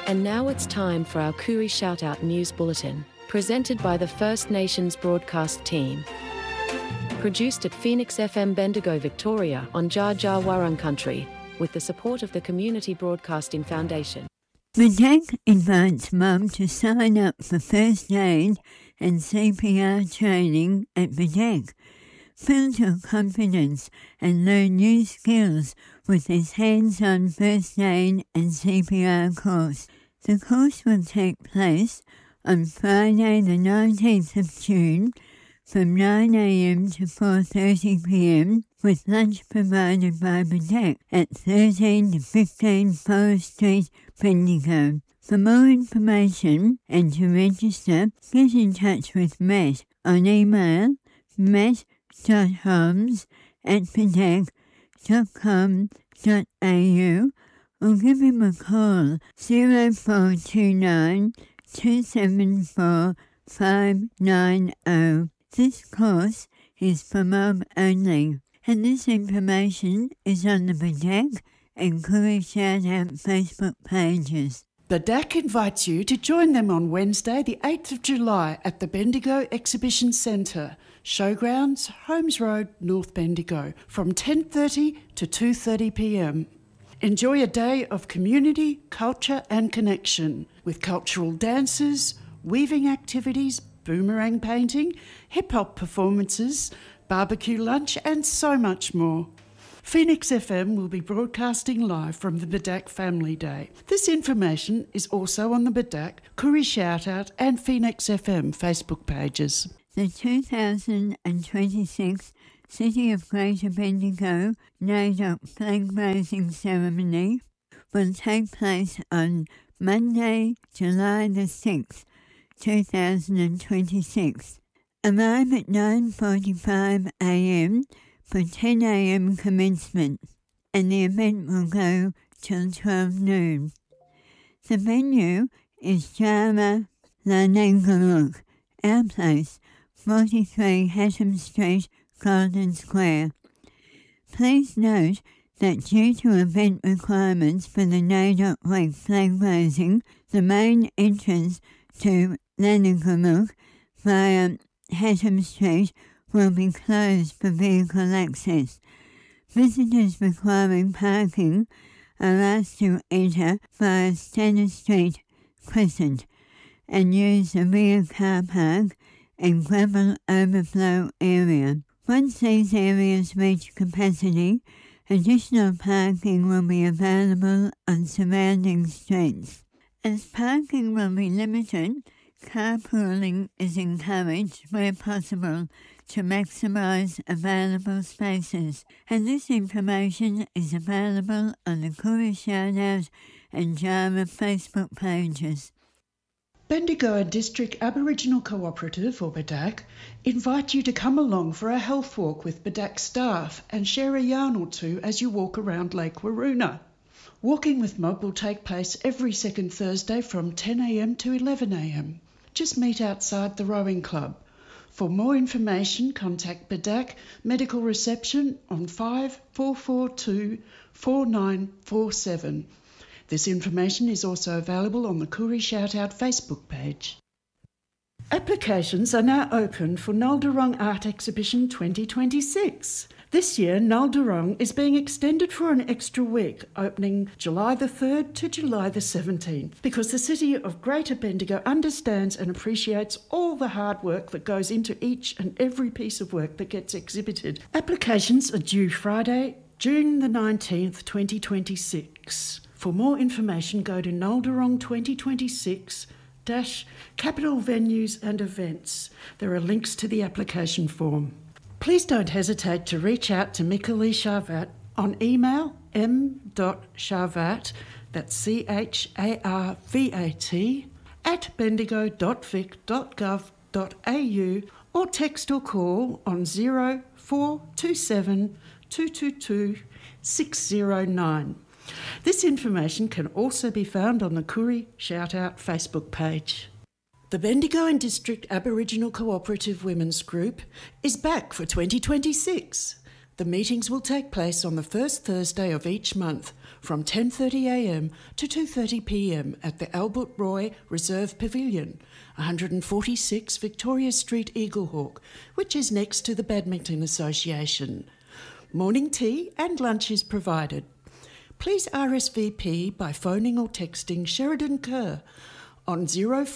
And now it's time for our Koori Shoutout News Bulletin, presented by the First Nations Broadcast Team. Produced at Phoenix FM Bendigo, Victoria on Dja Dja Wurrung Country, with the support of the Community Broadcasting Foundation. Bedeque invites Mum to sign up for first aid and CPR training at Bedeque. Build your confidence and learn new skills with this hands-on first aid and CPR course. The course will take place on Friday the 19th of June from 9 a.m. to 4:30 p.m. with lunch provided by Bedeque at 13 to 15 Forest Street, Bendigo. For more information and to register, get in touch with Matt on email matt.holmes@bedeque.com.au or give him a call 0429 274 590. This course is for Mum only, and this information is on the Bedeque and Koori Shoutout Facebook pages. Bedeque invites you to join them on Wednesday, the 8th of July at the Bendigo Exhibition Centre, Showgrounds, Holmes Road, North Bendigo, from 10:30 to 2:30 p.m. Enjoy a day of community, culture and connection with cultural dances, weaving activities, boomerang painting, hip-hop performances, barbecue lunch and so much more. Phoenix FM will be broadcasting live from the Bedeque Family Day. This information is also on the Bedeque, Koori Shoutout and Phoenix FM Facebook pages. The 2026 City of Greater Bendigo NAIDOC flag raising ceremony will take place on Monday, July the 6th, 2026. Arrive at 9:45 a.m. for 10 a.m. commencement, and the event will go till 12 noon. The venue is Java Lanangaluk, our place, 43 Hatton Street, Golden Square. Please note that due to event requirements for the NAIDOC Week flag raising, the main entrance to Lanangaluk via Hatton Street will be closed for vehicle access. Visitors requiring parking are asked to enter via Stanner Street, Crescent, and use the rear car park and gravel overflow area. Once these areas reach capacity, additional parking will be available on surrounding streets. As parking will be limited, carpooling is encouraged where possible to maximise available spaces, and this information is available on the Koori Shoutout and Java Facebook pages. Bendigo and District Aboriginal Cooperative, or Bedeque, invite you to come along for a health walk with Bedeque staff and share a yarn or two as you walk around Lake Waroona. Walking with Mob will take place every second Thursday from 10 a.m. to 11 a.m. Just meet outside the rowing club. For more information, contact Bedeque Medical Reception on 5442 4947. This information is also available on the Koori Shoutout Facebook page. Applications are now open for Nalderong Art Exhibition 2026. This year, Nalderong is being extended for an extra week, opening July the 3rd to July the 17th, because the City of Greater Bendigo understands and appreciates all the hard work that goes into each and every piece of work that gets exhibited. Applications are due Friday, June the 19th, 2026. For more information, go to Nalderong 2026 Capital Venues and Events. There are links to the application form. Please don't hesitate to reach out to Mikalee Sharvat on email m.sharvat, that's CHARVAT, @bendigo.vic.gov.au, or text or call on 0427 222 609. This information can also be found on the Koori Shoutout Facebook page. The Bendigo and District Aboriginal Cooperative Women's Group is back for 2026. The meetings will take place on the first Thursday of each month from 10:30am to 2:30pm at the Albert Roy Reserve Pavilion, 146 Victoria Street, Eaglehawk, which is next to the Badminton Association. Morning tea and lunch is provided. Please RSVP by phoning or texting Sheridan Kerr on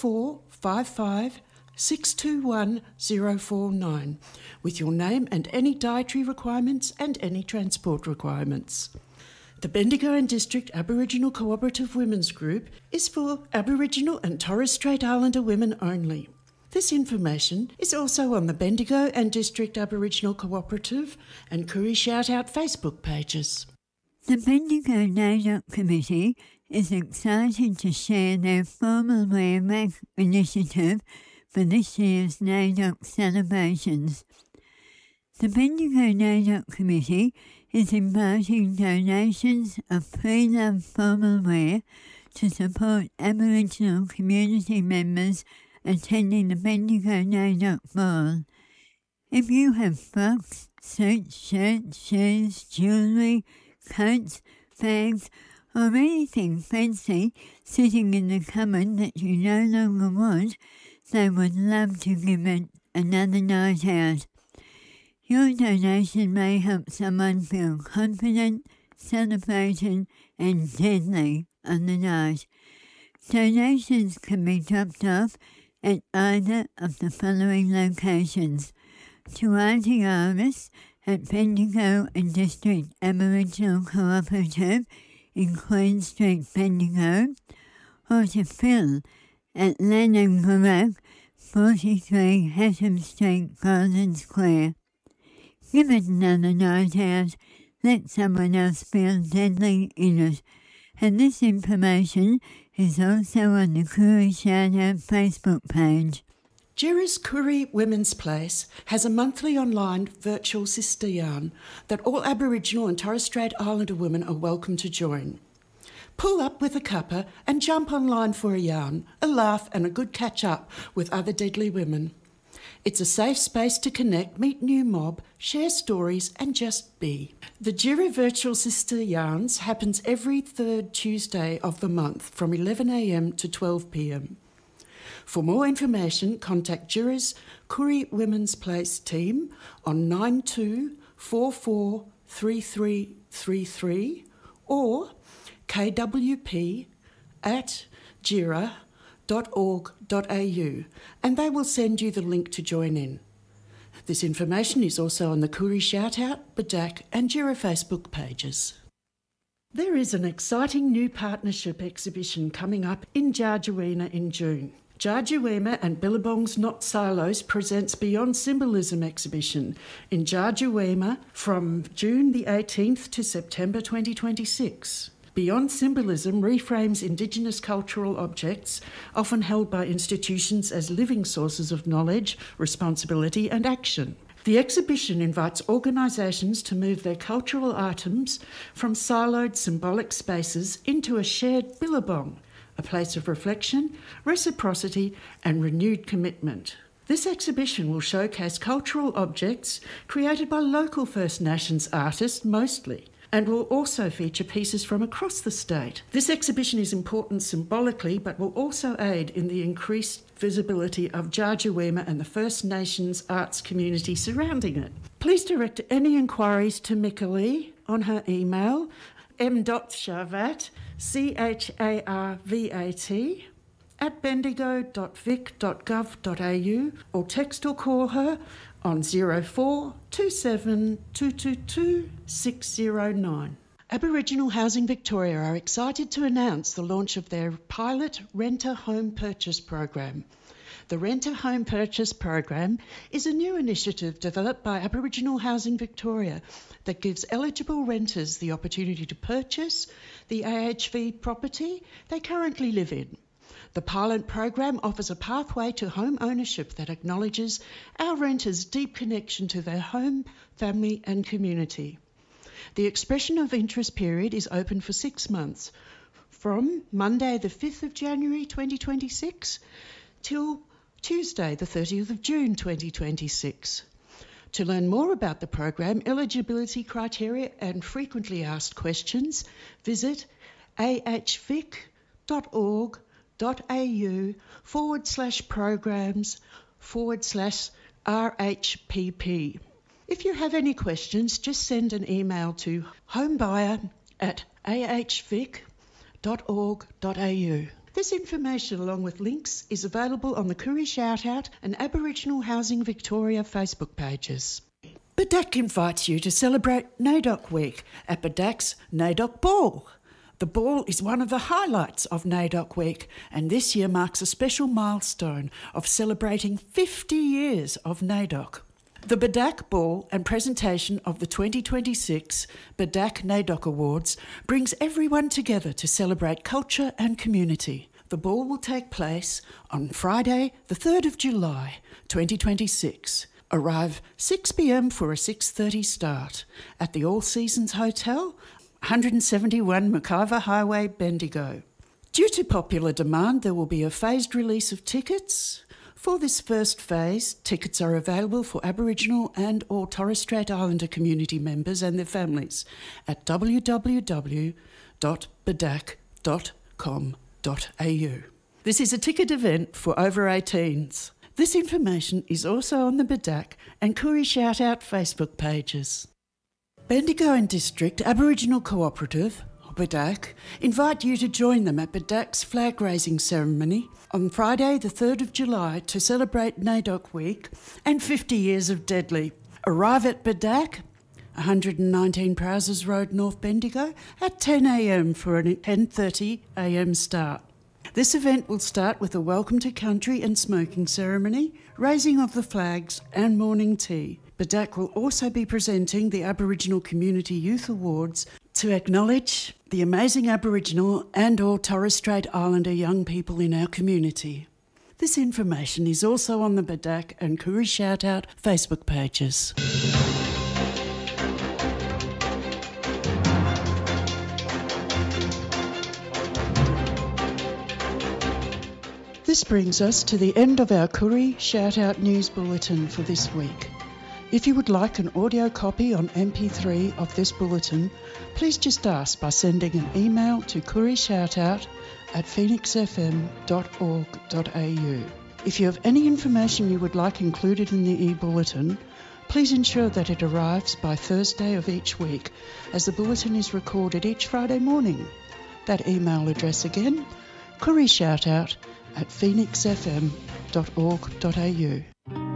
0455 621 049 with your name and any dietary requirements and any transport requirements. The Bendigo and District Aboriginal Cooperative Women's Group is for Aboriginal and Torres Strait Islander women only. This information is also on the Bendigo and District Aboriginal Cooperative and Koori Shout Out Facebook pages. The Bendigo NAIDOC Committee is excited to share their Formal Wear Back initiative for this year's NAIDOC celebrations. The Bendigo NAIDOC Committee is inviting donations of pre-loved formal wear to support Aboriginal community members attending the Bendigo NAIDOC Ball. If you have frocks, suits, shirts, shoes, jewellery, coats, bags, or anything fancy sitting in the cupboard that you no longer want, they would love to give it another night out. Your donation may help someone feel confident, celebrated, and deadly on the night. Donations can be dropped off at either of the following locations: to Auntie Iris at Bendigo and District Aboriginal Cooperative in Queen Street, Bendigo, or to Phil at Lenangarak, 43 Hatton Street, Golden Square. Give it another night out. Let someone else feel deadly in it. And this information is also on the Koori Shout Out Facebook page. Jira's Koori Women's Place has a monthly online virtual sister yarn that all Aboriginal and Torres Strait Islander women are welcome to join. Pull up with a cuppa and jump online for a yarn, a laugh and a good catch-up with other deadly women. It's a safe space to connect, meet new mob, share stories and just be. The Jira Virtual Sister Yarns happens every third Tuesday of the month from 11am to 12pm. For more information, contact Jira's Koori Women's Place team on 92443333 or kwp@jira.org.au and they will send you the link to join in. This information is also on the Koori Shout Out, Badak and Jira Facebook pages. There is an exciting new partnership exhibition coming up in Jarjaweena in June. Jarjaweena and Billabong's Not Silos presents Beyond Symbolism exhibition in Jarjaweena from June the 18th to September 2026. Beyond Symbolism reframes Indigenous cultural objects, often held by institutions as living sources of knowledge, responsibility and action. The exhibition invites organisations to move their cultural items from siloed symbolic spaces into a shared billabong, a place of reflection, reciprocity and renewed commitment. This exhibition will showcase cultural objects created by local First Nations artists mostly, and will also feature pieces from across the state. This exhibition is important symbolically, but will also aid in the increased visibility of Jarjaweena and the First Nations arts community surrounding it. Please direct any inquiries to Mikalee on her email, m.charvat, charvat, @bendigo.vic.gov.au or text or call her on 0427 222 609. Aboriginal Housing Victoria are excited to announce the launch of their pilot renter home purchase program. The Renter Home Purchase Program is a new initiative developed by Aboriginal Housing Victoria that gives eligible renters the opportunity to purchase the AHV property they currently live in. The pilot program offers a pathway to home ownership that acknowledges our renters' deep connection to their home, family and community. The expression of interest period is open for 6 months, from Monday the 5th of January 2026 till Tuesday the 30th of June 2026. To learn more about the program, eligibility criteria and frequently asked questions, visit ahvic.org.au/programs/RHPP. If you have any questions, just send an email to homebuyer@ahvic.org.au. This information, along with links, is available on the Koori Shoutout and Aboriginal Housing Victoria Facebook pages. BDAC invites you to celebrate NAIDOC Week at BDAC's NAIDOC Ball. The ball is one of the highlights of NAIDOC Week, and this year marks a special milestone of celebrating 50 years of NAIDOC. The BDAC Ball and presentation of the 2026 BDAC NAIDOC Awards brings everyone together to celebrate culture and community. The ball will take place on Friday, the 3rd of July, 2026. Arrive 6 p.m. for a 6:30 start at the All Seasons Hotel, 171 McIver Highway, Bendigo. Due to popular demand, there will be a phased release of tickets. For this first phase, tickets are available for Aboriginal and or Torres Strait Islander community members and their families at www.bdac.com.au. This is a ticket event for over 18s. This information is also on the BDAC and Koori Shoutout Facebook pages. Bendigo and District Aboriginal Cooperative, BDAC, invite you to join them at BDAC's flag raising ceremony on Friday the 3rd of July to celebrate NAIDOC Week and 50 years of Deadly. Arrive at BDAC, 119 Prowsers Road, North Bendigo, at 10 a.m. for a 10:30 a.m. start. This event will start with a welcome to country and smoking ceremony, raising of the flags and morning tea. BDAC will also be presenting the Aboriginal Community Youth Awards to acknowledge the amazing Aboriginal and or Torres Strait Islander young people in our community. This information is also on the BDAC and Koori Shoutout Facebook pages. This brings us to the end of our Koori Shoutout News Bulletin for this week. If you would like an audio copy on MP3 of this bulletin, please just ask by sending an email to koorishoutout@phoenixfm.org.au. If you have any information you would like included in the e-bulletin, please ensure that it arrives by Thursday of each week, as the bulletin is recorded each Friday morning. That email address again, koorishoutout@phoenixfm.org.au.